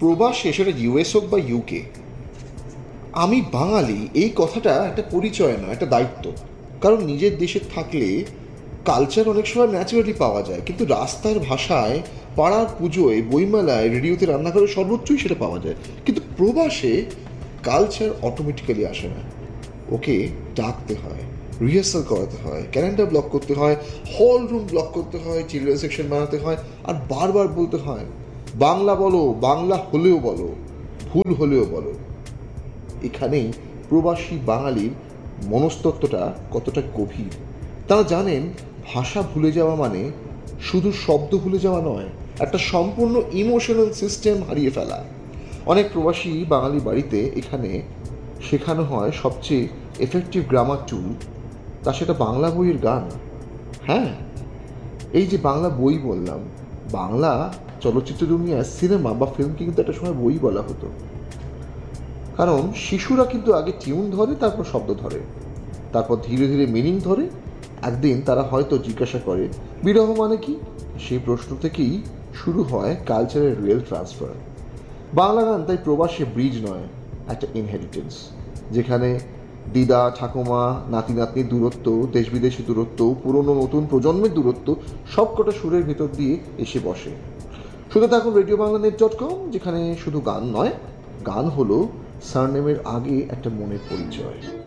প্রবাসে, সেটা ইউএস হোক বা ইউকে, আমি বাঙালি এই কথাটা একটা পরিচয় নয়, একটা দায়িত্ব। কারণ নিজের দেশে থাকলে কালচার অনেক সময় ন্যাচারালি পাওয়া যায়, কিন্তু রাস্তার ভাষায়, পাড়ার পুজোয়, বইমেলায়, রেডিওতে, রান্নাঘরে সর্বোচ্চই সেটা পাওয়া যায়। কিন্তু প্রবাসে কালচার অটোমেটিক্যালি আসে না, ওকে ডাকতে হয়, রিহার্সাল করাতে হয়, ক্যালেন্ডার ব্লক করতে হয়, হল রুম ব্লক করতে হয়, চিলড্রেন সেকশন বানাতে হয়, আর বারবার বলতে হয় বাংলা বলো, বাংলা হলেও বলো, ভুল হলেও বলো। এখানেই প্রবাসী বাঙালির মনস্তত্ত্বটা কতটা গভীর। তারা জানেন ভাষা ভুলে যাওয়া মানে শুধু শব্দ ভুলে যাওয়া নয়, একটা সম্পূর্ণ ইমোশনাল সিস্টেম হারিয়ে ফেলা। অনেক প্রবাসী বাঙালি বাড়িতে এখানে শেখানো হয় সবচেয়ে এফেক্টিভ গ্রামার টুল, তা সেটা বাংলা বইয়ের গান। হ্যাঁ, এই যে বাংলা বই বললাম, বাংলা চলচ্চিত্র দুনিয়ায় সিনেমা বা ফিল্মকে কিন্তু একটা সময় বই বলা হতো। কারণ শিশুরা কিন্তু আগে টিউন ধরে, তারপর শব্দ ধরে, তারপর ধীরে ধীরে মিনিং ধরে। একদিন তারা হয়তো জিজ্ঞাসা করে বিরহ মানে কি। সেই প্রশ্ন থেকেই শুরু হয় কালচারের রিয়েল ট্রান্সফার। বাংলা গান তাই প্রবাসে ব্রিজ নয়, একটা ইনহেরিটেন্স, যেখানে দিদা ঠাকুমা নাতি নাতনির দূরত্ব, দেশ বিদেশি দূরত্ব, পুরনো নতুন প্রজন্মের দূরত্ব সবকটা সুরের ভেতর দিয়ে এসে বসে। শুধু থাকুন radioBanglanet.com, যেখানে শুধু গান নয়, গান হলো সারনেমের আগে একটা মনের পরিচয়।